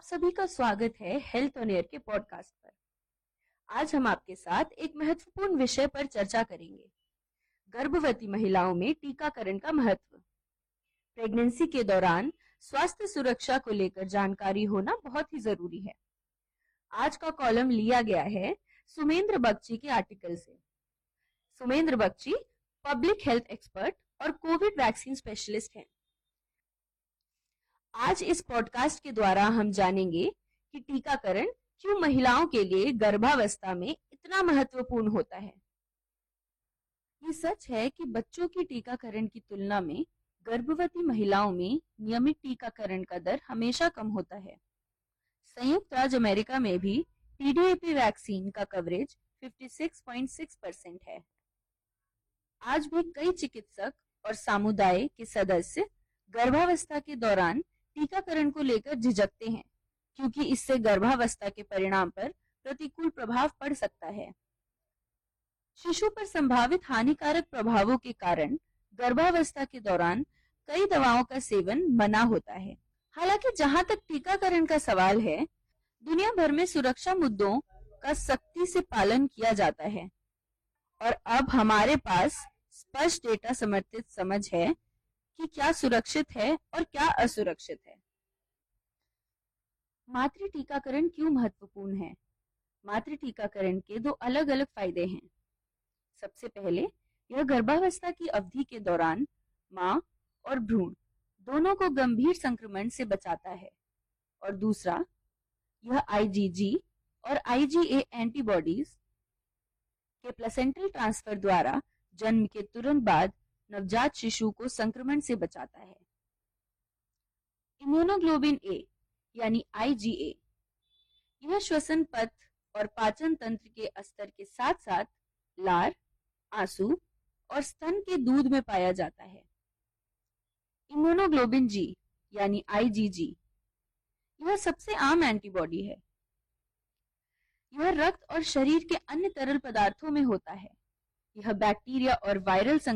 सभी का स्वागत है हेल्थ ऑन एयर के पॉडकास्ट पर। आज हम आपके साथ एक महत्वपूर्ण विषय पर चर्चा करेंगे, गर्भवती महिलाओं में टीकाकरण का महत्व। प्रेगनेंसी के दौरान स्वास्थ्य सुरक्षा को लेकर जानकारी होना बहुत ही जरूरी है। आज का कॉलम लिया गया है सुमेंद्र बगची के आर्टिकल से। सुमेंद्र बगची पब्लिक हेल्थ एक्सपर्ट और कोविड वैक्सीन स्पेशलिस्ट हैं। आज इस पॉडकास्ट के द्वारा हम जानेंगे कि टीकाकरण क्यों महिलाओं के लिए गर्भावस्था में इतना महत्वपूर्ण होता है। ये सच है कि बच्चों की टीकाकरण की तुलना में गर्भवती महिलाओं में नियमित टीकाकरण का दर हमेशा कम होता है। संयुक्त राज्य अमेरिका में भी टीडीएपी वैक्सीन का कवरेज 56.6% है। आज भी कई चिकित्सक और समुदाय के सदस्य गर्भावस्था के दौरान टीकाकरण को लेकर झिझकते हैं, क्योंकि इससे गर्भावस्था के परिणाम पर प्रतिकूल प्रभाव पड़ सकता है। शिशु पर संभावित हानिकारक प्रभावों के कारण गर्भावस्था के दौरान कई दवाओं का सेवन मना होता है। हालांकि जहां तक टीकाकरण का सवाल है, दुनिया भर में सुरक्षा मुद्दों का सख्ती से पालन किया जाता है और अब हमारे पास स्पष्ट डेटा समर्थित समझ है कि क्या सुरक्षित है और क्या असुरक्षित है। मातृ टीकाकरण क्यों महत्वपूर्ण है? मातृ टीकाकरण के दो अलग अलग फायदे हैं। सबसे पहले, यह गर्भावस्था की अवधि के दौरान मां और भ्रूण दोनों को गंभीर संक्रमण से बचाता है, और दूसरा, यह आईजीजी और आईजीए एंटीबॉडीज के प्लेसेंटल ट्रांसफर द्वारा जन्म के तुरंत बाद नवजात शिशु को संक्रमण से बचाता है। इम्यूनोग्लोबिन ए यानी आईजीए, यह श्वसन पथ और पाचन तंत्र के स्तर के साथ साथ लार, आंसू और स्तन के दूध में पाया जाता है। इम्यूनोग्लोबिन जी यानी आईजीजी, यह सबसे आम एंटीबॉडी है। यह रक्त और शरीर के अन्य तरल पदार्थों में होता है। यह बैक्टीरिया और वायरल